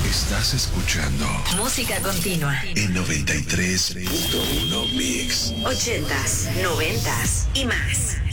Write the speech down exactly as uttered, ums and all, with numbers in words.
Estás escuchando Música Continua en noventa y tres punto uno Mix. ochentas, noventas y más.